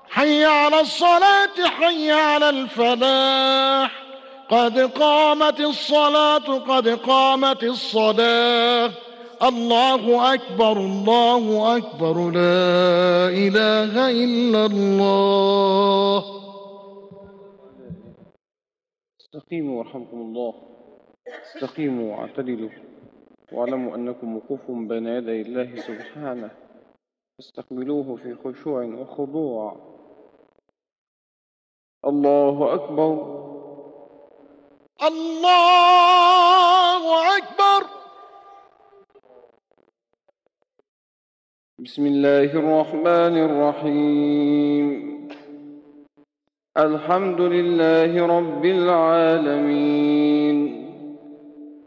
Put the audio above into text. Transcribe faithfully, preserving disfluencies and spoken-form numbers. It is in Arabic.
حي على الصلاة حي على الفلاح قد قامت الصلاة قد قامت الصلاة الله أكبر الله أكبر لا إله إلا الله. استقيموا ورحمكم الله، استقيموا واعتدلوا واعلموا أنكم وقوف بين يدي الله سبحانه، فاستقبلوه في خشوع وخضوع. الله أكبر الله أكبر. بسم الله الرحمن الرحيم. الحمد لله رب العالمين،